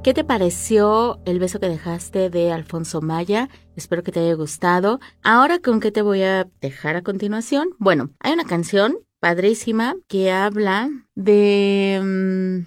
¿Qué te pareció El beso que dejaste de Alfonso Maya? Espero que te haya gustado. Ahora, ¿con qué te voy a dejar a continuación? Bueno, hay una canción padrísima que habla de...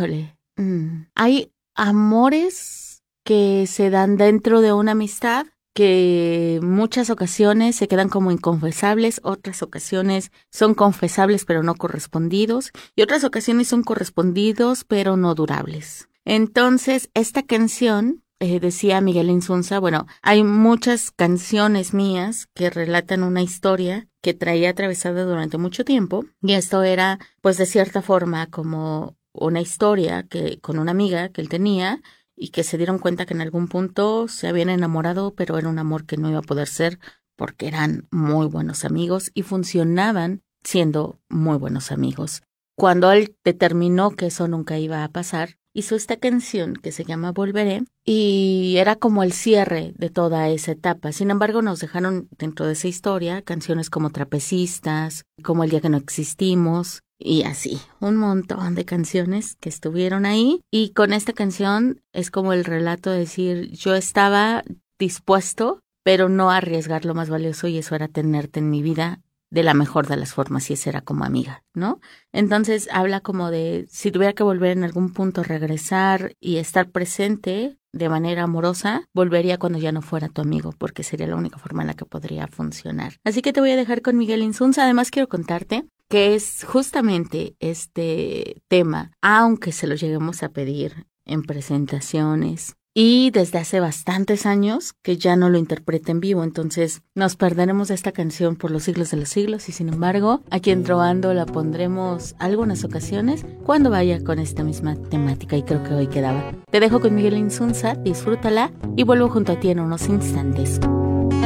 hay amores que se dan dentro de una amistad que muchas ocasiones se quedan como inconfesables, otras ocasiones son confesables pero no correspondidos y otras ocasiones son correspondidos pero no durables. Entonces, esta canción, decía Miguel Insunza, bueno, hay muchas canciones mías que relatan una historia que traía atravesada durante mucho tiempo y esto era, pues de cierta forma, como una historia que con una amiga que él tenía y que se dieron cuenta que en algún punto se habían enamorado, pero era un amor que no iba a poder ser porque eran muy buenos amigos y funcionaban siendo muy buenos amigos. Cuando él determinó que eso nunca iba a pasar, hizo esta canción que se llama Volveré y era como el cierre de toda esa etapa. Sin embargo, nos dejaron dentro de esa historia canciones como Trapecistas, como El día que no existimos y así, un montón de canciones que estuvieron ahí. Y con esta canción es como el relato de decir, yo estaba dispuesto, pero no a arriesgar lo más valioso y eso era tenerte en mi vida de la mejor de las formas y esa era como amiga, ¿no? Entonces habla como de si tuviera que volver en algún punto, regresar y estar presente de manera amorosa, volvería cuando ya no fuera tu amigo, porque sería la única forma en la que podría funcionar. Así que te voy a dejar con Miguel Insunza. Además quiero contarte que es justamente este tema, aunque se lo lleguemos a pedir en presentaciones, y desde hace bastantes años que ya no lo interpreta en vivo, entonces nos perderemos de esta canción por los siglos de los siglos y sin embargo aquí en Trovando la pondremos algunas ocasiones cuando vaya con esta misma temática y creo que hoy quedaba. Te dejo con Miguel Insunza, disfrútala y vuelvo junto a ti en unos instantes.